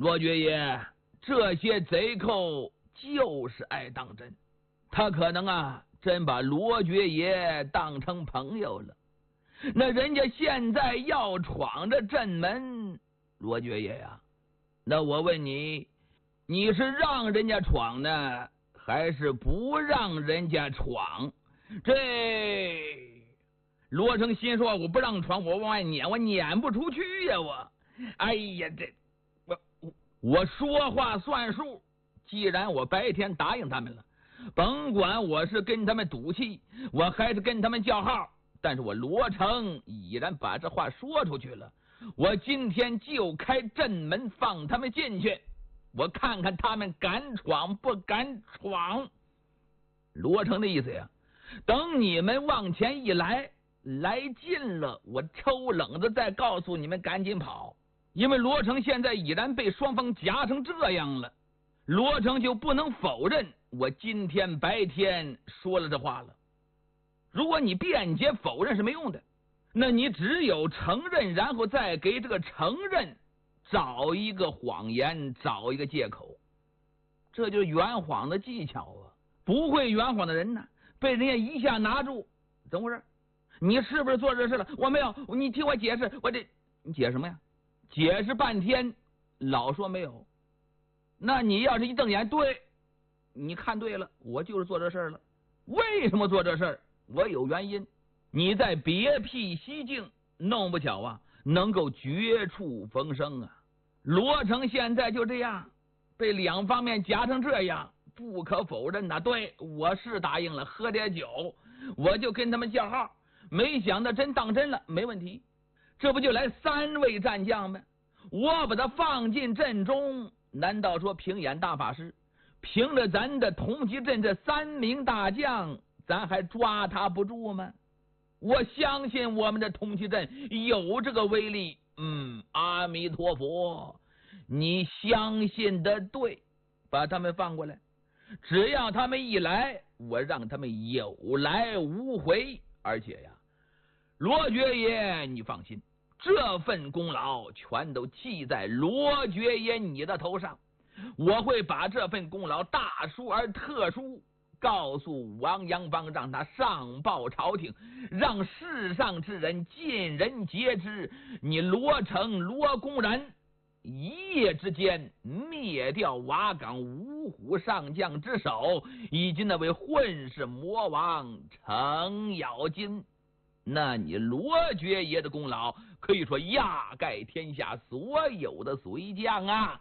罗爵爷，这些贼寇就是爱当真，他可能真把罗爵爷当成朋友了。那人家现在要闯着镇门，罗爵爷呀，那我问你，你是让人家闯呢，还是不让人家闯？这罗成心说，我不让闯，我往外撵，我撵不出去呀，哎呀，我说话算数。既然我白天答应他们了，甭管我是跟他们赌气，我还是跟他们叫号，但是我罗成已然把这话说出去了。我今天就开镇门放他们进去，我看看他们敢闯不敢闯。罗成的意思呀，等你们往前一来近了，我抽冷子再告诉你们赶紧跑。因为罗成现在已然被双方夹成这样了，罗成就不能否认我今天白天说了这话了。如果你辩解否认是没用的，那你只有承认，然后再给这个承认找一个谎言，找一个借口，这就是圆谎的技巧啊！不会圆谎的人呢，被人家一下拿住，怎么回事？你是不是做这事了？我没有，你听我解释，你解释什么呀？解释半天，老说没有。那你要是一瞪眼，对，你看对了，我就是做这事了。为什么做这事？我有原因。你在别辟蹊径，弄不巧能够绝处逢生啊！罗成现在就这样，被两方面夹成这样，不可否认呐。对，我是答应了，喝点酒，我就跟他们叫号，没想到真当真了，没问题。这不就来3位战将吗？我把他放进阵中，难道说平眼大法师，凭着咱的同济镇这3名大将，咱还抓他不住吗？我相信我们的同济镇有这个威力。阿弥陀佛，你相信的对，把他们放过来，只要他们一来，我让他们有来无回。而且呀，罗爵爷你放心，这份功劳全都记在罗爵爷你的头上，我会把这份功劳大书而特书告诉王阳邦，让他上报朝廷，让世上之人尽人皆知，你罗成罗公然一夜之间灭掉瓦岗五虎上将之首，以及那位混世魔王程咬金，那你罗爵爷的功劳可以说压盖天下所有的随将啊！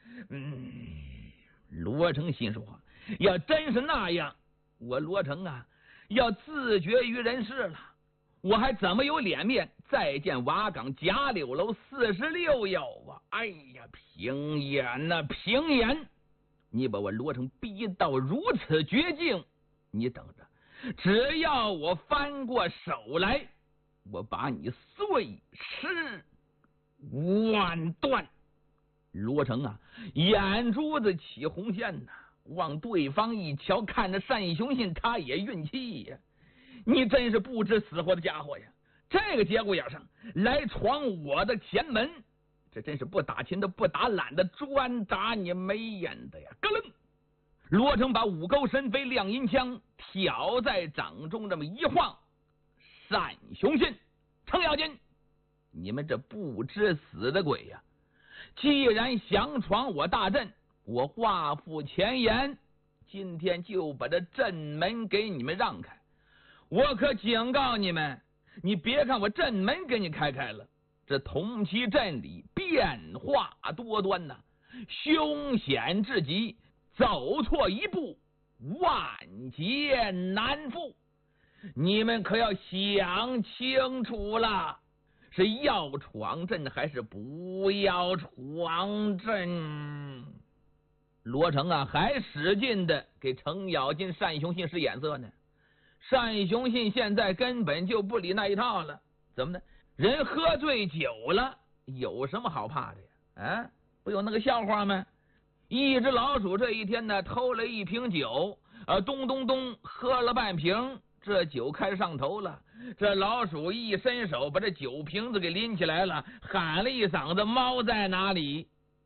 罗成心说，要真是那样，我罗成要自绝于人世了，我还怎么有脸面再见瓦岗贾柳楼46友啊？哎呀，平眼呐，平眼！你把我罗成逼到如此绝境，你等着，只要我翻过手来，我把你碎尸万段！罗成眼珠子起红线往对方一瞧，看着单雄信，他也运气呀！你真是不知死活的家伙呀！这个节骨眼上来闯我的前门，这真是不打勤的不打懒的，专打你眉眼的呀！咯楞，罗成把五钩神飞亮银枪挑在掌中，这么一晃，单雄信、程咬金，你们这不知死的鬼呀！既然想闯我大阵，我话付前言，今天就把这阵门给你们让开。我可警告你们，你别看我阵门给你开了，这同期镇里变化多端凶险至极，走错一步，万劫难复。你们可要想清楚了，是要闯阵还是不要闯阵？罗成还使劲的给程咬金、单雄信使眼色呢。单雄信现在根本就不理那一套了，怎么呢？人喝醉酒了，有什么好怕的呀？不有那个笑话吗？一只老鼠这一天偷了1瓶酒，咚咚咚喝了半瓶，这酒开上头了。这老鼠一伸手把这酒瓶子给拎起来了，喊了一嗓子：猫在哪里？